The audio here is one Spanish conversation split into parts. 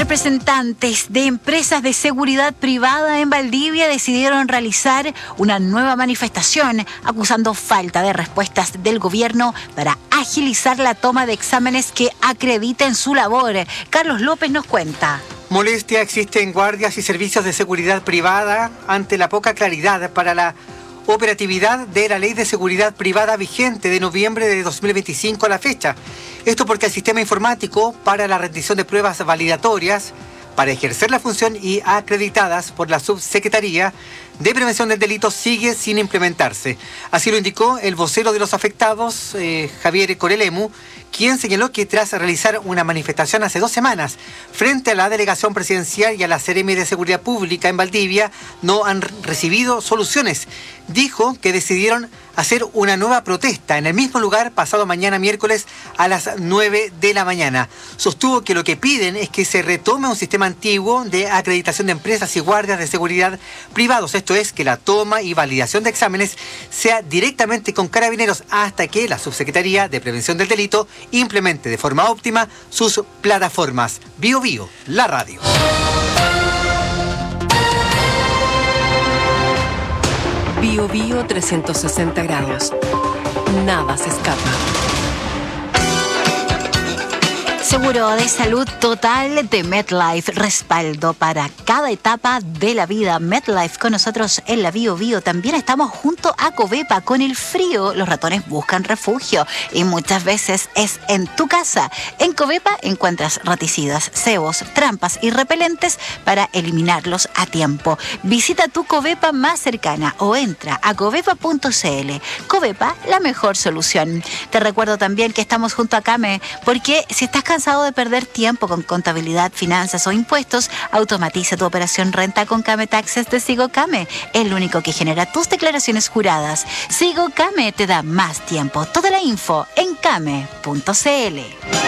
Representantes de empresas de seguridad privada en Valdivia decidieron realizar una nueva manifestación acusando falta de respuestas del gobierno para agilizar la toma de exámenes que acrediten su labor. Carlos López nos cuenta. Molestia existe en guardias y servicios de seguridad privada ante la poca claridad para la operatividad de la Ley de Seguridad Privada vigente de noviembre de 2025 a la fecha. Esto porque el sistema informático para la rendición de pruebas validatorias para ejercer la función y acreditadas por la Subsecretaría de Prevención del Delito sigue sin implementarse. Así lo indicó el vocero de los afectados, Javier Corelemu, quien señaló que tras realizar una manifestación hace 2 semanas frente a la Delegación Presidencial y a la Seremi de Seguridad Pública en Valdivia, no han recibido soluciones. Dijo que decidieron hacer una nueva protesta en el mismo lugar pasado mañana miércoles a las 9 de la mañana. Sostuvo que lo que piden es que se retome un sistema antiguo de acreditación de empresas y guardias de seguridad privados. Esto es, que la toma y validación de exámenes sea directamente con Carabineros hasta que la Subsecretaría de Prevención del Delito implemente de forma óptima sus plataformas. Bio Bio, la radio. Bio Bio 360 grados. Nada se escapa. Seguro de salud total de MetLife, respaldo para cada etapa de la vida. MetLife con nosotros en la Bio Bio. También estamos junto a Covepa. Con el frío, los ratones buscan refugio y muchas veces es en tu casa. En Covepa encuentras raticidas, cebos, trampas y repelentes para eliminarlos a tiempo. Visita tu Covepa más cercana o entra a covepa.cl. Covepa, la mejor solución. Te recuerdo también que estamos junto a Came, porque si estás cansado de perder tiempo con contabilidad, finanzas o impuestos, automatiza tu operación renta con Came Taxes de Sigo Came, el único que genera tus declaraciones juradas. Sigo Came te da más tiempo. Toda la info en came.cl.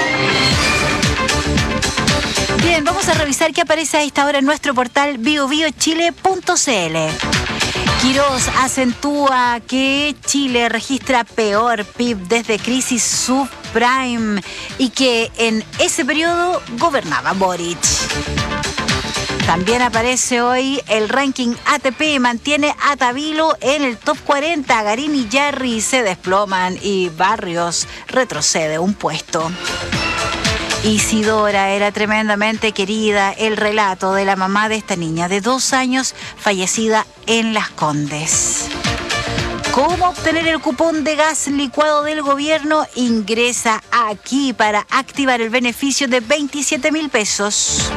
Bien, vamos a revisar qué aparece a esta hora en nuestro portal biobiochile.cl. Quirós acentúa que Chile registra peor PIB desde crisis subprime y que en ese periodo gobernaba Boric. También aparece hoy el ranking ATP, mantiene a Tabilo en el top 40. Garín y Yarri se desploman y Barrios retrocede un puesto. Isidora era tremendamente querida, el relato de la mamá de esta niña de 2 años fallecida en Las Condes. ¿Cómo obtener el cupón de gas licuado del gobierno? Ingresa aquí para activar el beneficio de 27.000 pesos.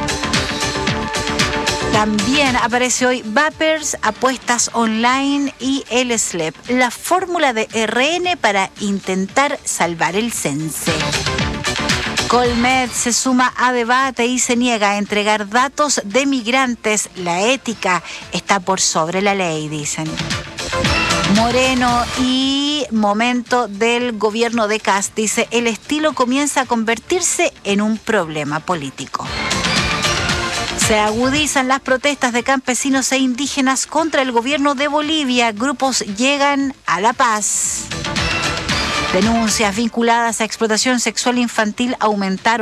También aparece hoy Vapers, apuestas online y el SLEP, la fórmula de RN para intentar salvar el Sense. Colmed se suma a debate y se niega a entregar datos de migrantes. La ética está por sobre la ley, dicen. Moreno y momento del gobierno de Kast, dice, el estilo comienza a convertirse en un problema político. Se agudizan las protestas de campesinos e indígenas contra el gobierno de Bolivia. Grupos llegan a La Paz. Denuncias vinculadas a explotación sexual infantil aumentaron